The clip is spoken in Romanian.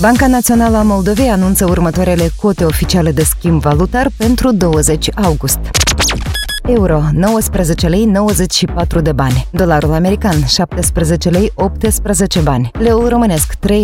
Banca Națională a Moldovei anunță următoarele cote oficiale de schimb valutar pentru 20 august. Euro, 19 lei 94 de bani. Dolarul american, 17 lei 18 bani. Leul românesc, 3